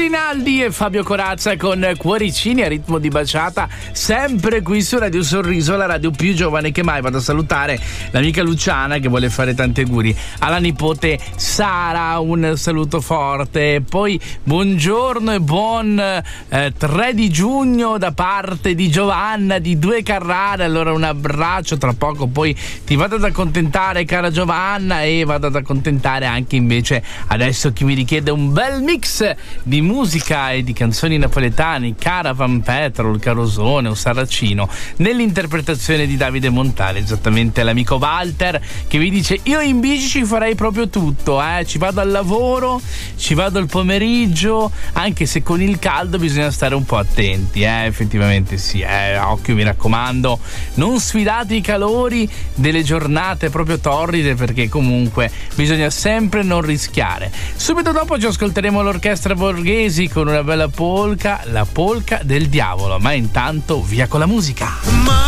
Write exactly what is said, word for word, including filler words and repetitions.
Rinaldi e Fabio Corazza con Cuoricini a ritmo di baciata, sempre qui su Radio Sorriso, la radio più giovane che mai. Vado a salutare l'amica Luciana che vuole fare tanti auguri alla nipote Sara, un saluto forte. Poi buongiorno e buon eh, tre di giugno da parte di Giovanna di Due Carrare. Allora un abbraccio, tra poco poi ti vado ad accontentare, cara Giovanna, e vado ad accontentare anche invece adesso chi mi richiede un bel mix di musica e di canzoni napoletane, Caravan Petrol, Carosone o Saracino, nell'interpretazione di Davide Montale, esattamente l'amico Walter che vi dice: io in bici ci farei proprio tutto, eh? Ci vado al lavoro, ci vado al pomeriggio, anche se con il caldo bisogna stare un po' attenti, eh? Effettivamente sì, eh? Occhio, mi raccomando, non sfidate i calori delle giornate proprio torride, perché comunque bisogna sempre non rischiare. Subito dopo ci ascolteremo l'orchestra Borghesi con una bella polka, la polka del diavolo, ma intanto via con la musica.